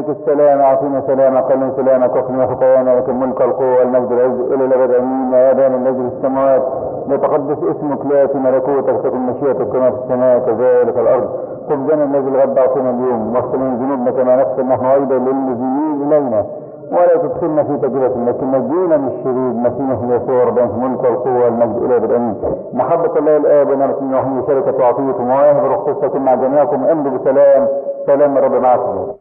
ملك السلام أعطينا سلامك قلنا سلامك واخلنا خطايانا لك الملك والقوة والمجد والعز إلى الأبد آمين. يا أبانا الذي في السماوات ليتقدس اسمك ليأتي ملكوتك تكن مشيئتك كما في السماء كذلك الأرض. خبزنا الذي الغد أعطنا اليوم واغفر لنا ذنوبنا كما نغفر نحن أيضا للمذنبين إلينا ولا تدخلنا في تجربة لكن نجينا من الشرير مسيح يسوع ربنا الملك والقوة والمجد إلى الأبد آمين. محبة الله الآب ونعمة الله وشركة وعطية ومواهب الروح القدس تكن مع جميعكم. امضوا بسلام. سلام الرب معكم.